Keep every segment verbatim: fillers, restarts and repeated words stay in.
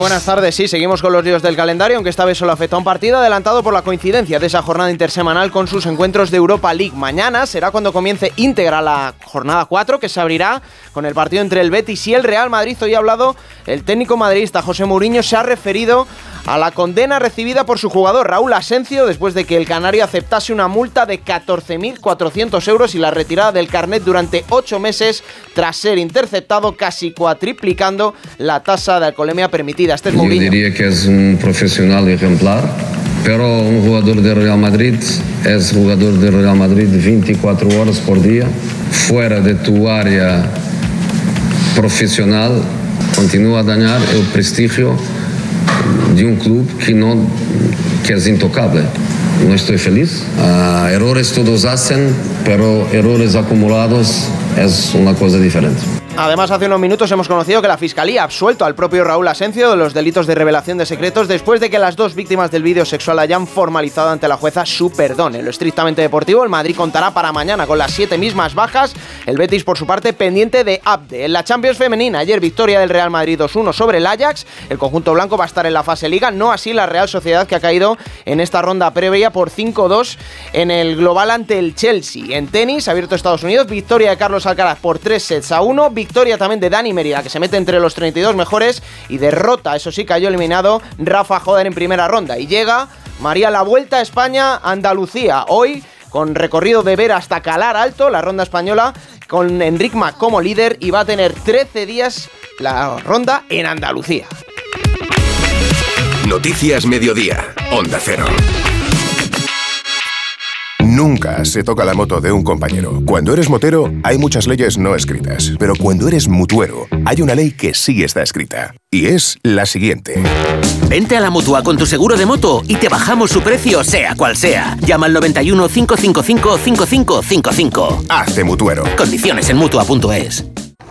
Buenas tardes, sí, seguimos con los líos del calendario, aunque esta vez solo afecta a un partido adelantado por la coincidencia de esa jornada intersemanal con sus encuentros de Europa League. Mañana será cuando comience íntegra la jornada cuatro, que se abrirá con el partido entre el Betis y el Real Madrid. Hoy ha hablado el técnico madridista José Mourinho, se ha referido a la condena recibida por su jugador Raúl Asencio después de que el canario aceptase una multa de catorce mil cuatrocientos euros y la retirada del carnet durante ocho meses tras ser interceptado, casi cuatriplicando la tasa de alcoholemia permitida. Este es Mourinho. Yo diría que es un profesional ejemplar, pero un jugador de Real Madrid es jugador de Real Madrid veinticuatro horas por día, fuera de tu área profesional, continúa a dañar el prestigio de un club que no que es intocable. No estoy feliz. Uh, errores todos hacen, pero errores acumulados es una cosa diferente. Además, hace unos minutos hemos conocido que la Fiscalía ha absuelto al propio Raúl Asencio de los delitos de revelación de secretos después de que las dos víctimas del vídeo sexual hayan formalizado ante la jueza su perdón. En lo estrictamente deportivo, el Madrid contará para mañana con las siete mismas bajas. El Betis, por su parte, pendiente de Abde. En la Champions femenina, ayer victoria del Real Madrid dos uno sobre el Ajax. El conjunto blanco va a estar en la fase Liga, no así la Real Sociedad, que ha caído en esta ronda previa por cinco dos en el global ante el Chelsea. En tenis, abierto Estados Unidos, victoria de Carlos Alcaraz por tres sets a uno. Victoria también de Dani Mérida, que se mete entre los treinta y dos mejores, y derrota, eso sí, cayó eliminado Rafa Joder en primera ronda. Y llega María la Vuelta a España, Andalucía, hoy con recorrido de Vera hasta Calar Alto, la ronda española, con Enric Mas como líder, y va a tener trece días la ronda en Andalucía. Noticias Mediodía, Onda Cero. Nunca se toca la moto de un compañero. Cuando eres motero, hay muchas leyes no escritas. Pero cuando eres mutuero, hay una ley que sí está escrita. Y es la siguiente. Vente a la Mutua con tu seguro de moto y te bajamos su precio, sea cual sea. Llama al noventa y uno, cinco cinco cinco, cinco cinco cinco cinco. Hazte mutuero. Condiciones en mutua punto es.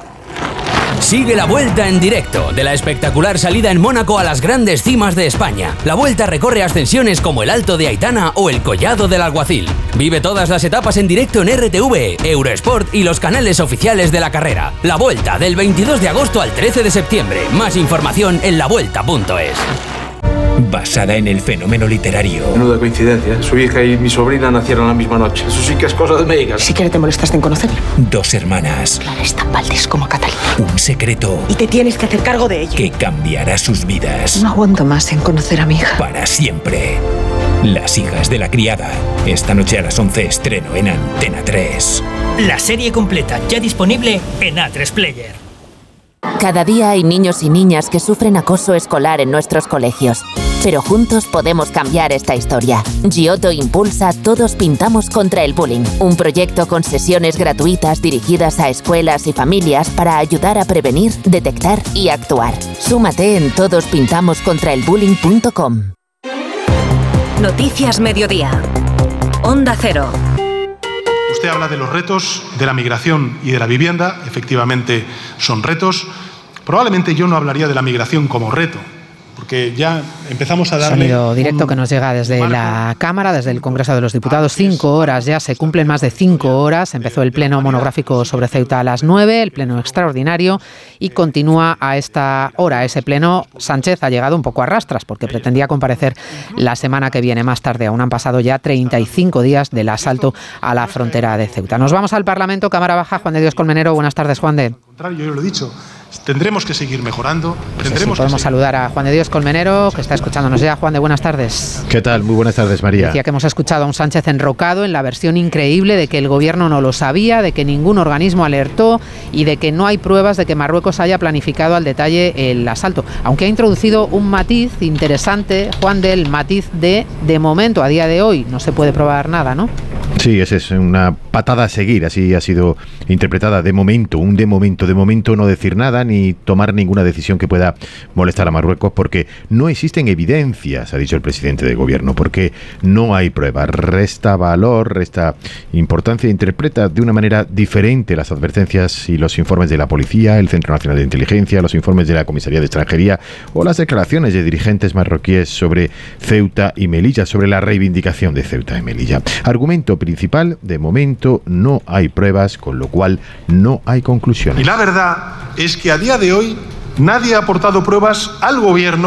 Sigue la Vuelta en directo, de la espectacular salida en Mónaco a las grandes cimas de España. La Vuelta recorre ascensiones como el Alto de Aitana o el Collado del Alguacil. Vive todas las etapas en directo en R T V, Eurosport y los canales oficiales de la carrera. La Vuelta, del veintidós de agosto al trece de septiembre. Más información en la vuelta punto es. Basada en el fenómeno literario. Menuda coincidencia. Su hija y mi sobrina nacieron la misma noche. Eso sí que es cosa de médicas. Siquiera te molestaste en conocerla. Dos hermanas. Clara es tan Valdés como Catalina. Un secreto. Y te tienes que hacer cargo de ello. Que cambiará sus vidas. No aguanto más en conocer a mi hija. Para siempre. Las hijas de la criada. Esta noche a las once estreno en Antena tres. La serie completa ya disponible en A tres Player. Cada día hay niños y niñas que sufren acoso escolar en nuestros colegios. Pero juntos podemos cambiar esta historia. Giotto impulsa Todos Pintamos contra el Bullying, un proyecto con sesiones gratuitas dirigidas a escuelas y familias para ayudar a prevenir, detectar y actuar. Súmate en todos pintamos contra el bullying punto com. Noticias Mediodía. Onda Cero. Usted habla de los retos de la migración y de la vivienda. Efectivamente son retos. Probablemente yo no hablaría de la migración como reto, porque ya empezamos a darle... Sonido directo que nos llega desde la Cámara, desde el Congreso de los Diputados. Cinco horas ya, se cumplen más de cinco horas. Empezó el pleno monográfico sobre Ceuta a las nueve, el pleno extraordinario, y continúa a esta hora. Ese pleno, Sánchez ha llegado un poco a rastras, porque pretendía comparecer la semana que viene. Más tarde aún han pasado ya treinta y cinco días del asalto a la frontera de Ceuta. Nos vamos al Parlamento, Cámara Baja. Juan de Dios Colmenero, buenas tardes, Juan de. Yo lo he dicho. Tendremos que seguir mejorando. Tendremos sí, podemos que saludar a Juan de Dios Colmenero, que está escuchándonos ya. Juan de, buenas tardes. ¿Qué tal? Muy buenas tardes, María. Decía que hemos escuchado a un Sánchez enrocado en la versión increíble de que el gobierno no lo sabía, de que ningún organismo alertó y de que no hay pruebas de que Marruecos haya planificado al detalle el asalto. Aunque ha introducido un matiz interesante, Juan, del matiz de de momento, a día de hoy, no se puede probar nada, ¿no? Sí, esa es una patada a seguir, así ha sido interpretada de momento, un de momento, de momento no decir nada ni tomar ninguna decisión que pueda molestar a Marruecos, porque no existen evidencias, ha dicho el presidente del gobierno, porque no hay pruebas. Resta valor, resta importancia, interpreta de una manera diferente las advertencias y los informes de la policía, el Centro Nacional de Inteligencia, los informes de la Comisaría de Extranjería o las declaraciones de dirigentes marroquíes sobre Ceuta y Melilla, sobre la reivindicación de Ceuta y Melilla. Argumento principal, de momento no hay pruebas, con lo cual no hay conclusiones. Y la verdad es que a día de hoy nadie ha aportado pruebas al gobierno